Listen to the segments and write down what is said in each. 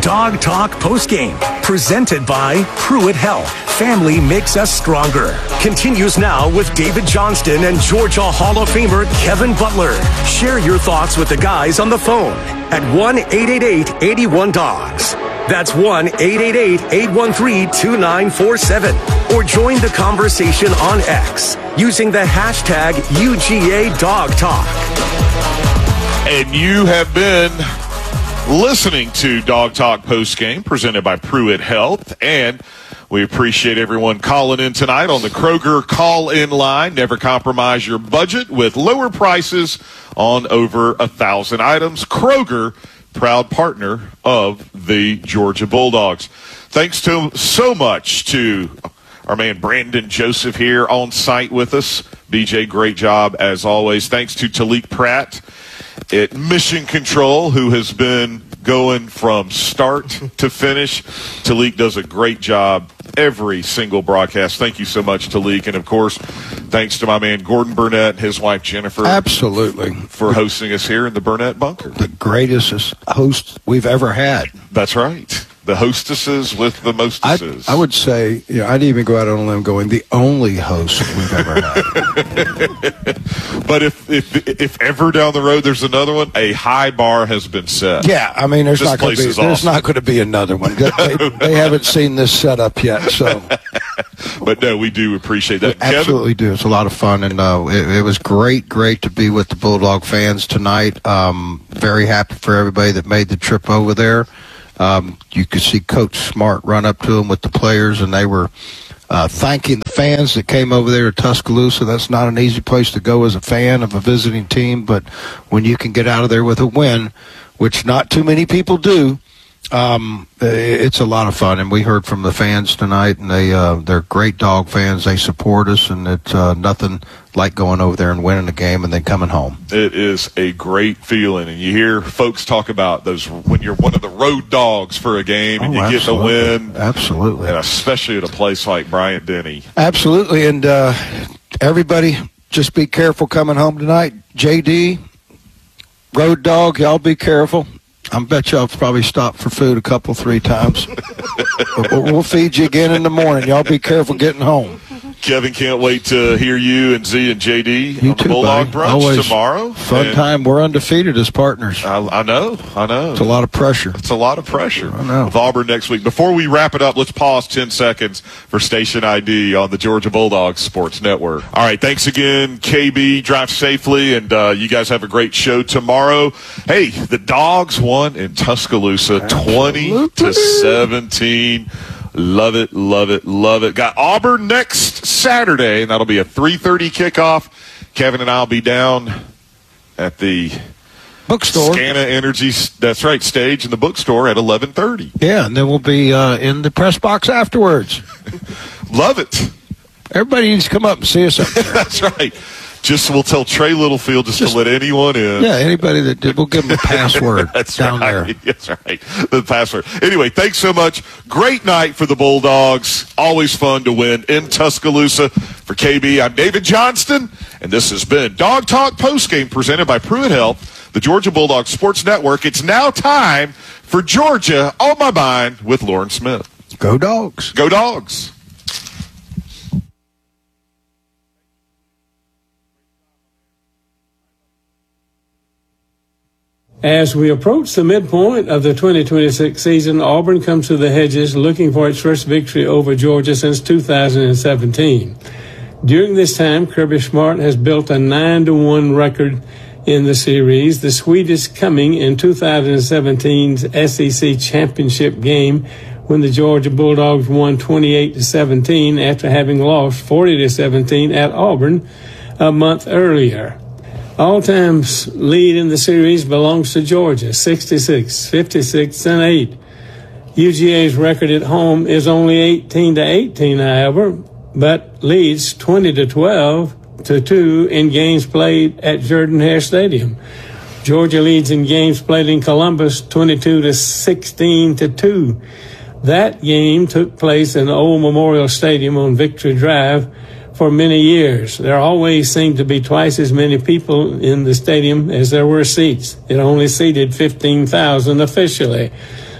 Dog Talk Postgame, presented by Pruitt Health. Family makes us stronger. Continues now with David Johnston and Georgia Hall of Famer Kevin Butler. Share your thoughts with the guys on the phone at 1-888-81-DOGS. That's 1-888-813-2947. Or join the conversation on X using the hashtag UGA Dog Talk. And you have been listening to Dog Talk Postgame presented by Pruitt Health. And we appreciate everyone calling in tonight on the Kroger call-in line. Never compromise your budget with lower prices on over 1,000 items. Kroger, proud partner of the Georgia Bulldogs. Thanks so much to our man Brandon Joseph here on site with us. BJ, great job as always. Thanks to Talik Pratt at Mission Control, who has been going from start to finish. Talik does a great job every single broadcast. Thank you so much, Talik. And, of course, thanks to my man Gordon Burnett and his wife Jennifer. Absolutely. For hosting us here in the Burnett Bunker. The greatest host we've ever had. That's right. The hostesses with the mostesses. I would say, I'd even go out on a limb going, the only host we've ever had. But if ever down the road there's another one, a high bar has been set. Yeah, I mean, there's not going to be another one. They haven't seen this setup yet, so. But no, we do appreciate that. Absolutely do. It's a lot of fun, and it was great to be with the Bulldog fans tonight. Very happy for everybody that made the trip over there. You could see Coach Smart run up to them with the players, and they were thanking the fans that came over there to Tuscaloosa. That's not an easy place to go as a fan of a visiting team, but when you can get out of there with a win, which not too many people do, it's a lot of fun. And we heard from the fans tonight, and they're great dog fans. They support us, and it's nothing like going over there and winning a game and then coming home. It is a great feeling, and you hear folks talk about those when you're one of the road dogs for a game and you get the win. Absolutely. And especially at a place like Bryant-Denny. Absolutely, and everybody just be careful coming home tonight. JD, Road Dog, y'all be careful. I bet y'all probably stopped for food 3 times. We'll feed you again in the morning. Y'all be careful getting home. Kevin, can't wait to hear you and Z and JD on the Bulldog Brunch Always tomorrow. Fun time. We're undefeated as partners. I know. It's a lot of pressure. I know. With Auburn next week. Before we wrap it up, let's pause 10 seconds for station ID on the Georgia Bulldogs Sports Network. All right, thanks again, KB. Drive safely, and you guys have a great show tomorrow. Hey, the Dogs won in Tuscaloosa 20-17. Love it. Got Auburn next Saturday, and that'll be a 3:30 kickoff. Kevin and I will be down at the bookstore, Scana Energy, that's right, stage in the bookstore at 11:30. Yeah, and then we'll be in the press box afterwards. Love it. Everybody needs to come up and see us up there. That's right. We'll tell Trey Littlefield just to let anyone in. Yeah, anybody we'll give them a password. That's down right. there. That's right. The password. Anyway, thanks so much. Great night for the Bulldogs. Always fun to win in Tuscaloosa. For KB, I'm David Johnston, and this has been Dog Talk Postgame presented by Pruitt Health, the Georgia Bulldogs Sports Network. It's now time for Georgia on My Mind with Lauren Smith. Go Dogs. Go Dogs. As we approach the midpoint of the 2026 season, Auburn comes to the hedges looking for its first victory over Georgia since 2017. During this time, Kirby Smart has built a 9-1 record in the series, the sweetest coming in 2017's SEC championship game when the Georgia Bulldogs won 28-17 after having lost 40-17 at Auburn a month earlier. All-time lead in the series belongs to Georgia, 66, 56, and 8. UGA's record at home is only 18-18, however, but leads 20-12-2 in games played at Jordan-Hare Stadium. Georgia leads in games played in Columbus 22-16-2. That game took place in the old Memorial Stadium on Victory Drive for many years. There always seemed to be twice as many people in the stadium as there were seats. It only seated 15,000 officially.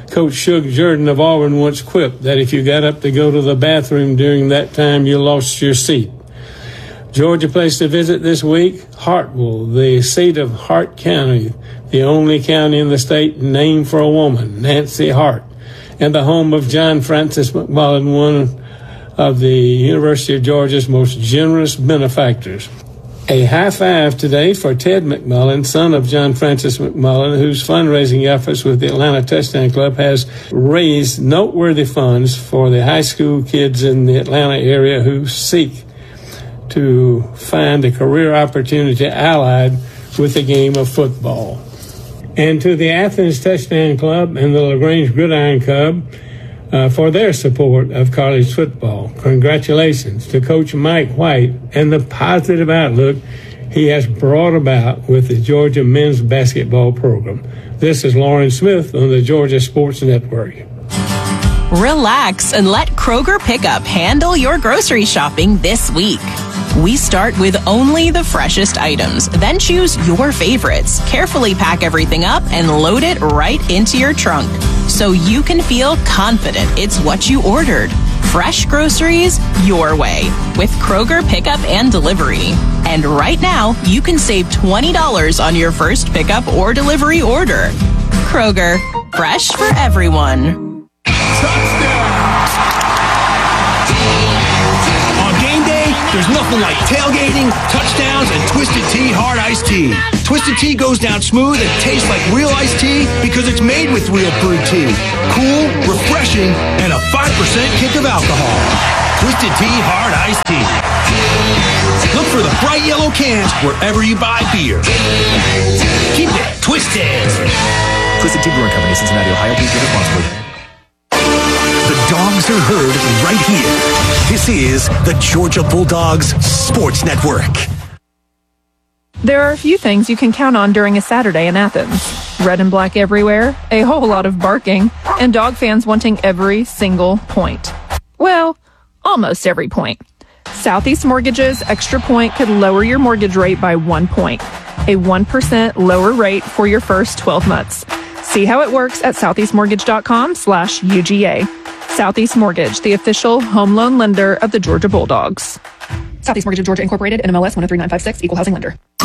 Coach Shug Jordan of Auburn once quipped that if you got up to go to the bathroom during that time, you lost your seat. Georgia place to visit this week, Hartville, the seat of Hart County, the only county in the state named for a woman, Nancy Hart, and the home of John Francis McMullen, one of the University of Georgia's most generous benefactors. A high five today for Ted McMullen, son of John Francis McMullen, whose fundraising efforts with the Atlanta Touchdown Club has raised noteworthy funds for the high school kids in the Atlanta area who seek to find a career opportunity allied with the game of football. And to the Athens Touchdown Club and the LaGrange Gridiron Club for their support of college football. Congratulations to Coach Mike White and the positive outlook he has brought about with the Georgia men's basketball program. This is Lauren Smith on the Georgia Sports Network. Relax and let Kroger Pickup handle your grocery shopping this week. We start with only the freshest items, then choose your favorites, carefully pack everything up, and load it right into your trunk so you can feel confident it's what you ordered. Fresh groceries your way with Kroger Pickup and Delivery. And right now, you can save $20 on your first pickup or delivery order. Kroger, fresh for everyone. There's nothing like tailgating, touchdowns, and Twisted Tea Hard Iced Tea. Twisted Tea goes down smooth and tastes like real iced tea because it's made with real brewed tea. Cool, refreshing, and a 5% kick of alcohol. Twisted Tea Hard Iced Tea. Look for the bright yellow cans wherever you buy beer. Keep it twisted. Twisted Tea Brewing Company, Cincinnati, Ohio. Please drink responsibly. The dogs are heard right here. This is the Georgia Bulldogs Sports Network. There are a few things you can count on during a Saturday in Athens. Red and black everywhere, a whole lot of barking, and dog fans wanting every single point. Well, almost every point. Southeast Mortgage's Extra Point could lower your mortgage rate by 1 point. A 1% lower rate for your first 12 months. See how it works at southeastmortgage.com/UGA. Southeast Mortgage, the official home loan lender of the Georgia Bulldogs. Southeast Mortgage of Georgia Incorporated, NMLS 103956, Equal Housing Lender.